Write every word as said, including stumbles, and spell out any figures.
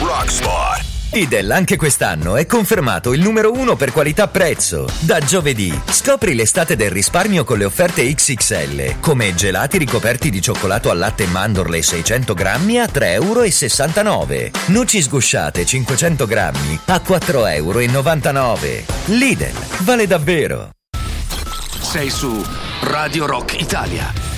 Rockspot. Lidl anche quest'anno è confermato il numero uno per qualità-prezzo. Da giovedì scopri l'estate del risparmio con le offerte X X L, come gelati ricoperti di cioccolato al latte e mandorle seicento grammi a tre virgola sessantanove euro. Noci sgusciate cinquecento grammi a quattro virgola novantanove euro. Lidl, vale davvero. Sei su Radio Rock Italia.